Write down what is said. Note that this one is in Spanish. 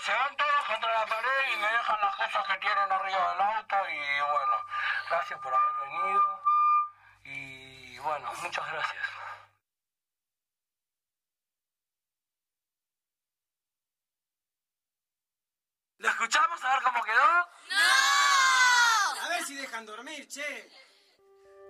se van todos contra la pared y me dejan las cosas que tienen arriba del auto y bueno, gracias por haber venido y bueno, muchas gracias. ¿Lo escuchamos a ver cómo quedó? ¡No! A ver si dejan dormir, che.